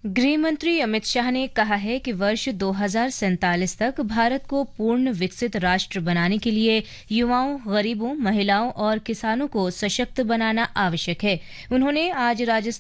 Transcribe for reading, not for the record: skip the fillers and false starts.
गृह मंत्री अमित शाह ने कहा है कि वर्ष 2047 तक भारत को पूर्ण विकसित राष्ट्र बनाने के लिए युवाओं, गरीबों, महिलाओं और किसानों को सशक्त बनाना आवश्यक है। उन्होंने आज राजस्थान